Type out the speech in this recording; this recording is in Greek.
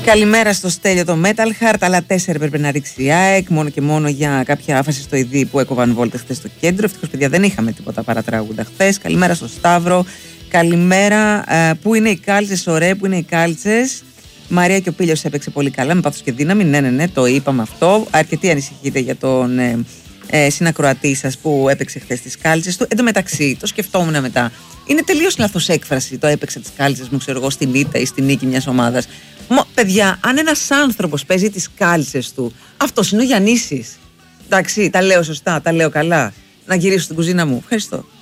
Καλημέρα στο Στέλιο το Metal Heart, αλλά 4 έπρεπε να ρίξει η ΑΕΚ, μόνο και μόνο για κάποια φασιστοειδή που έκοβαν βόλτες χθες στο κέντρο. Ευτυχώς, παιδιά, δεν είχαμε τίποτα παρατράγοντα χθες. Καλημέρα στο Σταύρο. Καλημέρα. Πού είναι οι κάλτσες, ωραία, πού είναι οι κάλτσες. Μαρία και ο Πήλιος έπαιξε πολύ καλά, με πάθος και δύναμη. Ναι, το είπαμε αυτό. Αρκετοί ανησυχείτε για τον συνακροατή σας που έπαιξε χθες τις κάλτσες του. Εν τω μεταξύ, το σκεφτόμουν μετά. Είναι τελείως λάθος έκφραση το έπαιξε τις κάλτσες μου, ξέρω εγώ, στην ήττα ή στην νίκη μιας ομάδας. Παιδιά, αν ένας άνθρωπος παίζει τις κάλτσες του, αυτός είναι ο Γιαννίσης. Εντάξει, τα λέω σωστά, τα λέω καλά. Να γυρίσω στην κουζίνα μου. Ευχαριστώ.